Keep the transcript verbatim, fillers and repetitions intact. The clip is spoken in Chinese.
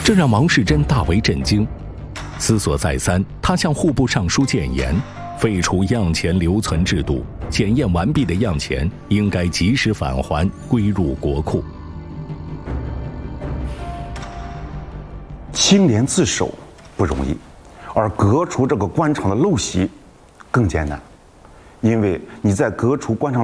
这让毛世珍大为震惊。思索再三，他向户部尚书谏言，废除样钱留存制度，检验完毕的样钱应该及时返还，归入国库。 清廉自守不容易，而革除这个官场的陋习更艰难，因为你在革除官场